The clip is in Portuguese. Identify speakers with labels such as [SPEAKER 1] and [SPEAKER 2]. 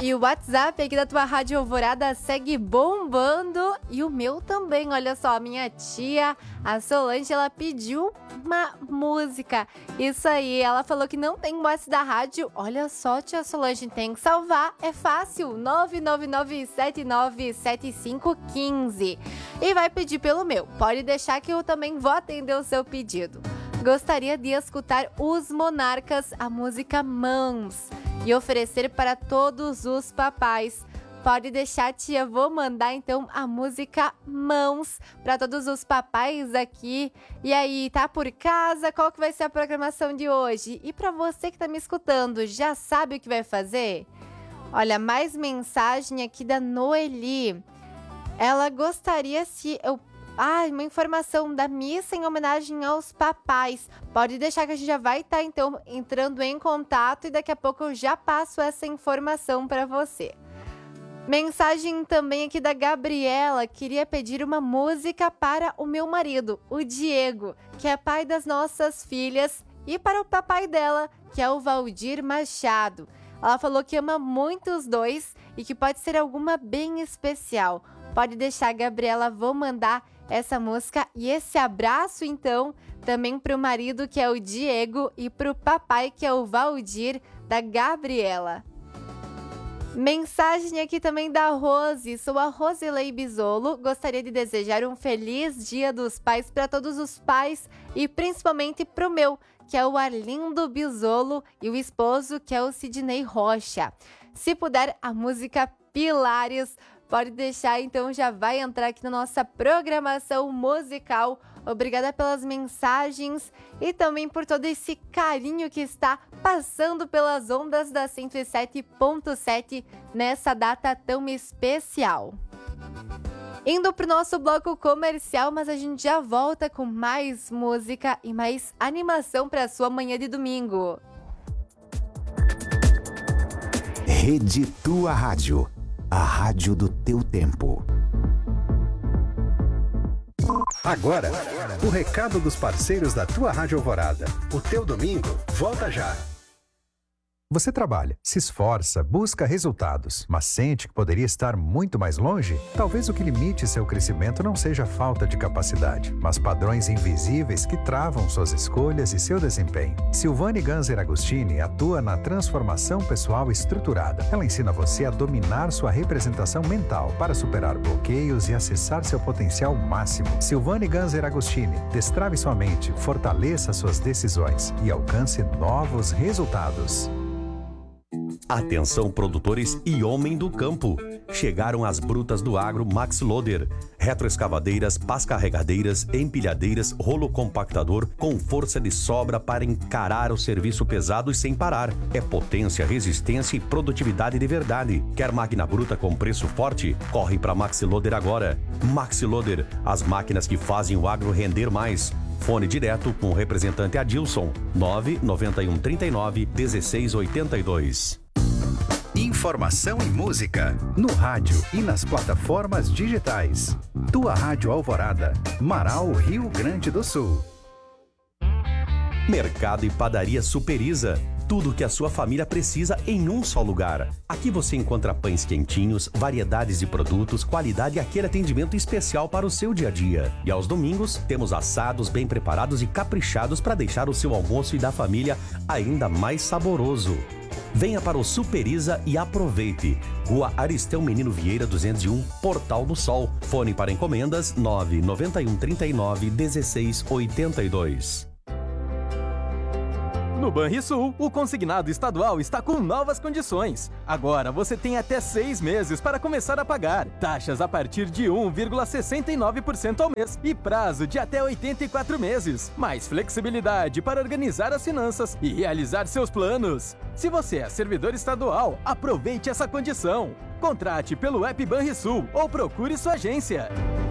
[SPEAKER 1] E o WhatsApp aqui da tua Rádio Alvorada segue bombando. E o meu também, olha só, a minha tia, a Solange, ela pediu uma música. Isso aí, ela falou que não tem o WhatsApp da rádio. Olha só, tia Solange, tem que salvar, é fácil, 999797515. E vai pedir pelo meu, pode deixar que eu também vou atender o seu pedido. Gostaria de escutar Os Monarcas, a música Mãos, e oferecer para todos os papais. Pode deixar, tia, vou mandar então a música Mãos para todos os papais aqui. E aí, tá por casa? Qual que vai ser a programação de hoje? E para você que tá me escutando, já sabe o que vai fazer? Olha, mais mensagem aqui da Noeli. Ela gostaria uma informação da missa em homenagem aos papais. Pode deixar que a gente já vai estar, então, entrando em contato e daqui a pouco eu já passo essa informação para você. Mensagem também aqui da Gabriela. Queria pedir uma música para o meu marido, o Diego, que é pai das nossas filhas, e para o papai dela, que é o Valdir Machado. Ela falou que ama muito os dois e que pode ser alguma bem especial. Pode deixar, Gabriela, vou mandar essa música e esse abraço, então, também para o marido, que é o Diego, e para o papai, que é o Valdir, da Gabriela. Mensagem aqui também da Rose. Sou a Rosilei Bisolo. Gostaria de desejar um feliz Dia dos Pais para todos os pais e principalmente para o meu, que é o Arlindo Bisolo, e o esposo, que é o Sidney Rocha. Se puder, a música Pilares. Pode deixar, então já vai entrar aqui na nossa programação musical. Obrigada pelas mensagens e também por todo esse carinho que está passando pelas ondas da 107.7 nessa data tão especial. Indo para o nosso bloco comercial, mas a gente já volta com mais música e mais animação para a sua manhã de domingo.
[SPEAKER 2] Rede Tua Rádio. A rádio do teu tempo.
[SPEAKER 3] Agora, o recado dos parceiros da tua Rádio Alvorada. O teu domingo volta já. Você trabalha, se esforça, busca resultados, mas sente que poderia estar muito mais longe? Talvez o que limite seu crescimento não seja a falta de capacidade, mas padrões invisíveis que travam suas escolhas e seu desempenho. Silvane Ganser Agostini atua na transformação pessoal estruturada. Ela ensina você a dominar sua representação mental para superar bloqueios e acessar seu potencial máximo. Silvane Ganser Agostini, destrave sua mente, fortaleça suas decisões e alcance novos resultados.
[SPEAKER 4] Atenção, produtores e homem do campo. Chegaram as brutas do agro Max Loader. Retroescavadeiras, pás carregadeiras, empilhadeiras, rolo compactador com força de sobra para encarar o serviço pesado e sem parar. É potência, resistência e produtividade de verdade. Quer máquina bruta com preço forte? Corre para Max Loader agora. Max Loader, as máquinas que fazem o agro render mais. Fone direto com o representante Adilson, 99139-1682.
[SPEAKER 3] Informação e música, no rádio e nas plataformas digitais. Tua Rádio Alvorada, Marau, Rio Grande do Sul.
[SPEAKER 4] Mercado e Padaria Superiza. Tudo o que a sua família precisa em um só lugar. Aqui você encontra pães quentinhos, variedades de produtos, qualidade e aquele atendimento especial para o seu dia a dia. E aos domingos, temos assados bem preparados e caprichados para deixar o seu almoço e da família ainda mais saboroso. Venha para o Superiza e aproveite. Rua Aristeu Menino Vieira 201, Portal do Sol. Fone para encomendas 99139-1682.
[SPEAKER 5] No Banrisul, o consignado estadual está com novas condições. Agora você tem até 6 meses para começar a pagar. Taxas a partir de 1,69% ao mês e prazo de até 84 meses. Mais flexibilidade para organizar as finanças e realizar seus planos. Se você é servidor estadual, aproveite essa condição. Contrate pelo app Banrisul ou procure sua agência.